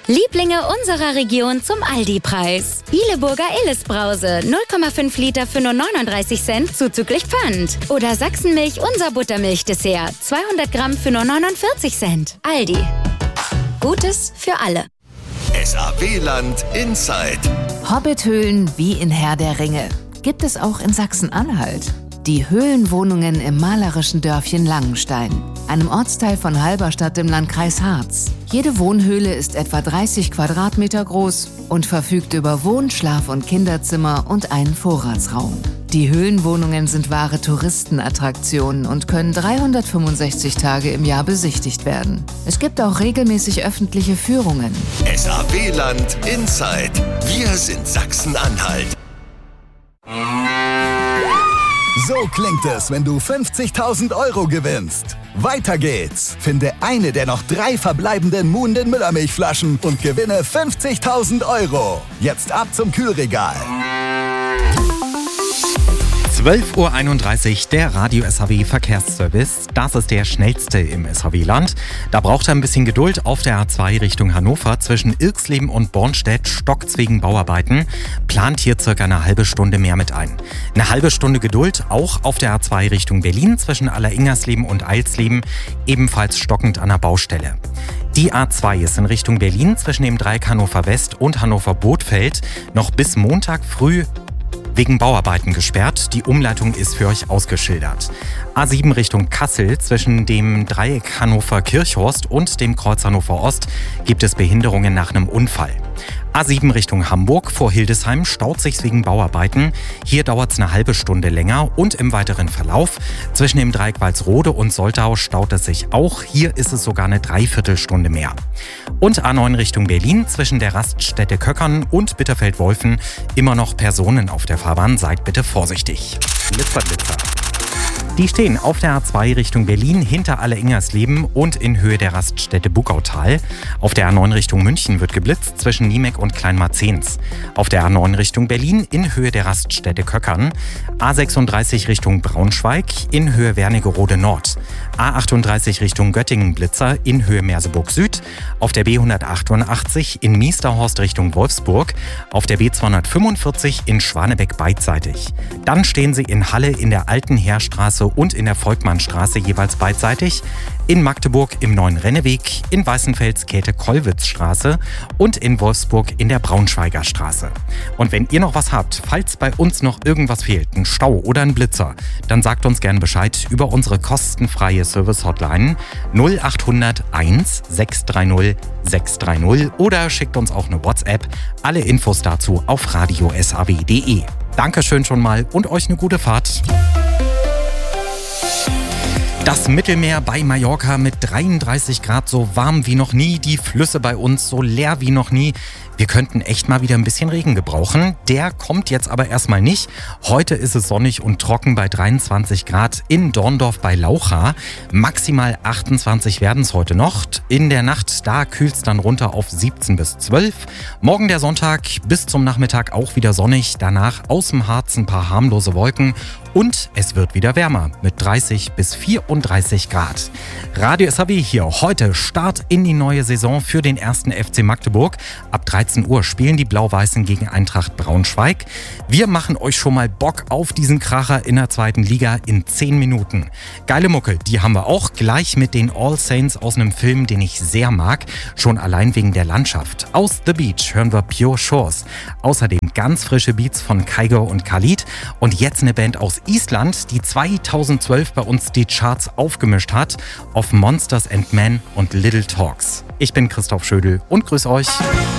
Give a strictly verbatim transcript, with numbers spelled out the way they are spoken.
Lieblinge unserer Region zum Aldi-Preis. Bieleburger Illes-Brause, null Komma fünf Liter für nur neununddreißig Cent zuzüglich Pfand. Oder Sachsenmilch unser Buttermilch-Dessert, zweihundert Gramm für nur neunundvierzig Cent. Aldi. Gutes für alle. S A W-Land Inside. Hobbithöhlen wie in Herr der Ringe. Gibt es auch in Sachsen-Anhalt. Die Höhlenwohnungen im malerischen Dörfchen Langenstein, einem Ortsteil von Halberstadt im Landkreis Harz. Jede Wohnhöhle ist etwa dreißig Quadratmeter groß und verfügt über Wohn-, Schlaf- und Kinderzimmer und einen Vorratsraum. Die Höhlenwohnungen sind wahre Touristenattraktionen und können dreihundertfünfundsechzig Tage im Jahr besichtigt werden. Es gibt auch regelmäßig öffentliche Führungen. S A W-Land Inside. Wir sind Sachsen-Anhalt. So klingt es, wenn du fünfzigtausend Euro gewinnst. Weiter geht's. Finde eine der noch drei verbleibenden Muhnden Müllermilchflaschen und gewinne fünfzigtausend Euro. Jetzt ab zum Kühlregal. zwölf Uhr einunddreißig, der Radio S H W Verkehrsservice. Das ist der schnellste im S H W-Land. Da braucht er ein bisschen Geduld. Auf der A zwei Richtung Hannover zwischen Irxleben und Bornstedt stockt's wegen Bauarbeiten. Plant hier circa eine halbe Stunde mehr mit ein. Eine halbe Stunde Geduld auch auf der A zwei Richtung Berlin zwischen Alleringersleben und Eilsleben. Ebenfalls stockend an der Baustelle. Die A zwei ist in Richtung Berlin zwischen dem Dreieck Hannover West und Hannover Bothfeld noch bis Montag früh wegen Bauarbeiten gesperrt. Die Umleitung ist für euch ausgeschildert. A sieben Richtung Kassel zwischen dem Dreieck Hannover Kirchhorst und dem Kreuz Hannover Ost gibt es Behinderungen nach einem Unfall. A sieben Richtung Hamburg vor Hildesheim staut sich's wegen Bauarbeiten. Hier dauert's eine halbe Stunde länger und im weiteren Verlauf zwischen dem Dreieck Walsrode und Soltau staut es sich auch. Hier ist es sogar eine Dreiviertelstunde mehr. Und A neun Richtung Berlin zwischen der Raststätte Köckern und Bitterfeld-Wolfen immer noch Personen auf der Fahrbahn. Seid bitte vorsichtig. Blitzer, Blitzer. Die stehen auf der A zwei Richtung Berlin hinter Alleringersleben und in Höhe der Raststätte Buckautal. Auf der A neun Richtung München wird geblitzt zwischen Niemeck und Kleinmarzens. Auf der A neun Richtung Berlin in Höhe der Raststätte Köckern. A sechsunddreißig Richtung Braunschweig in Höhe Wernigerode Nord. A achtunddreißig Richtung Göttingen Blitzer in Höhe Merseburg Süd. Auf der B hundertachtundachtzig in Miesterhorst Richtung Wolfsburg. Auf der B zweihundertfünfundvierzig in Schwanebeck beidseitig. Dann stehen sie in Halle in der Alten Heerstraße und in der Volkmannstraße jeweils beidseitig, in Magdeburg im Neuen Renneweg, in Weißenfels Käthe-Kollwitz-Straße und in Wolfsburg in der Braunschweiger Straße. Und wenn ihr noch was habt, falls bei uns noch irgendwas fehlt, ein Stau oder ein Blitzer, dann sagt uns gerne Bescheid über unsere kostenfreie Service-Hotline null achthundert eins sechs drei null sechs drei null oder schickt uns auch eine WhatsApp. Alle Infos dazu auf radio s h w punkt d e. Dankeschön schon mal und euch eine gute Fahrt. Das Mittelmeer bei Mallorca mit dreiunddreißig Grad, so warm wie noch nie. Die Flüsse bei uns so leer wie noch nie. Wir könnten echt mal wieder ein bisschen Regen gebrauchen. Der kommt jetzt aber erstmal nicht. Heute ist es sonnig und trocken bei dreiundzwanzig Grad in Dorndorf bei Laucha. Maximal achtundzwanzig werden es heute noch. In der Nacht, da kühlt es dann runter auf siebzehn bis zwölf. Morgen der Sonntag bis zum Nachmittag auch wieder sonnig. Danach aus dem Harz ein paar harmlose Wolken. Und es wird wieder wärmer mit dreißig bis vierunddreißig Grad. Radio S H W hier. Heute Start in die neue Saison für den ersten F C Magdeburg. Ab dreizehn Uhr spielen die Blau-Weißen gegen Eintracht Braunschweig. Wir machen euch schon mal Bock auf diesen Kracher in der zweiten Liga in zehn Minuten. Geile Mucke, die haben wir auch gleich mit den All Saints aus einem Film, den ich sehr mag. Schon allein wegen der Landschaft. Aus The Beach hören wir Pure Shores. Außerdem ganz frische Beats von Kygo und Khalid. Und jetzt eine Band aus Island, die zweitausendzwölf bei uns die Charts aufgemischt hat. Of Monsters and Men und Little Talks. Ich bin Christoph Schödel und grüß euch.